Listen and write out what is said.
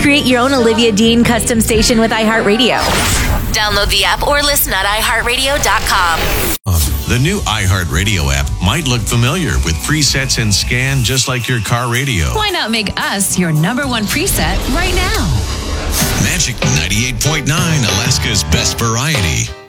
Create your own Olivia Dean custom station with iHeartRadio. Download the app or listen at iHeartRadio.com. The new iHeartRadio app might look familiar with presets and scan just like your car radio. Why not make us your number one preset right now? Magic 98.9, Alaska's best variety.